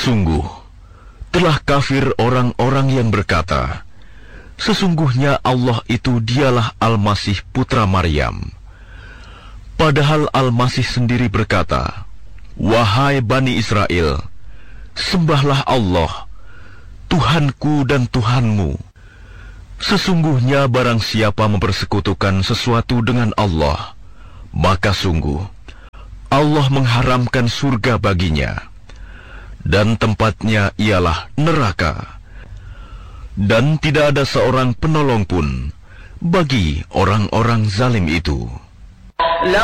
Sungguh, telah kafir orang-orang yang berkata, sesungguhnya Allah itu dialah Al-Masih putra Maryam. Padahal Al-Masih sendiri berkata, wahai Bani Israel, sembahlah Allah, Tuhanku dan Tuhanmu. Sesungguhnya barang siapa mempersekutukan sesuatu dengan Allah, maka sungguh Allah mengharamkan surga baginya, dan tempatnya ialah neraka. Dan tidak ada seorang penolong pun bagi orang-orang zalim itu. لو